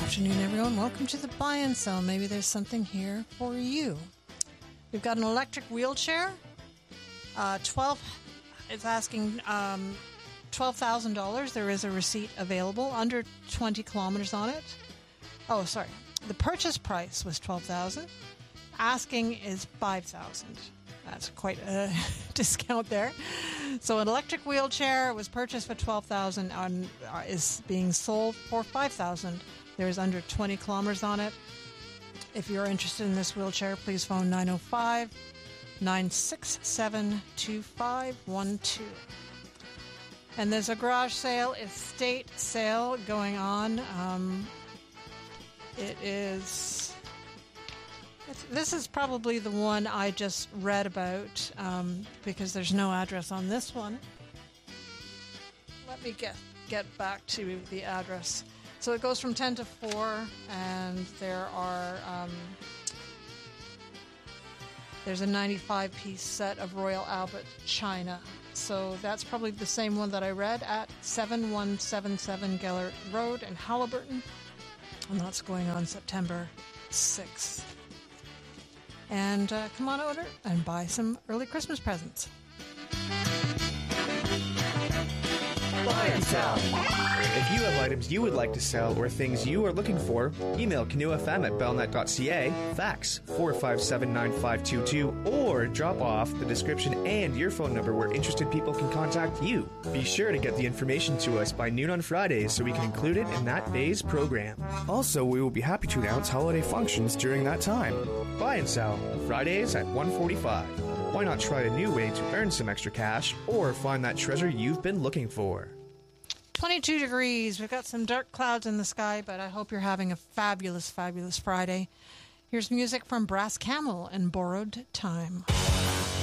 afternoon, everyone. Welcome to the buy and sell. Maybe there's something here for you. We've got an electric wheelchair. It's asking $12,000. There is a receipt available. Under 20 kilometers on it. Oh, sorry. The purchase price was $12,000. Asking is $5,000. That's quite a discount there. So an electric wheelchair was purchased for $12,000 and is being sold for $5,000. There's under 20 kilometers on it. If you're interested in this wheelchair, please phone 905-967-2512. And there's a garage sale, estate sale going on. This is probably the one I just read about because there's no address on this one. Let me get back to the address. So it goes from 10 to 4, and there's a 95-piece set of Royal Albert China. So that's probably the same one that I read at 7177 Gellert Road in Halliburton. And that's going on September 6th. And come on over and buy some early Christmas presents. Buy and sell. If you have items you would like to sell or things you are looking for, email canoefm@bellnet.ca, fax 4579522, or drop off the description and your phone number where interested people can contact you. Be sure to get the information to us by noon on Fridays so we can include it in that day's program. Also, we will be happy to announce holiday functions during that time. Buy and sell, Fridays at 1:45. Why not try a new way to earn some extra cash or find that treasure you've been looking for? 22 degrees. We've got some dark clouds in the sky, but I hope you're having a fabulous, fabulous Friday. Here's music from Brass Camel and Borrowed Time.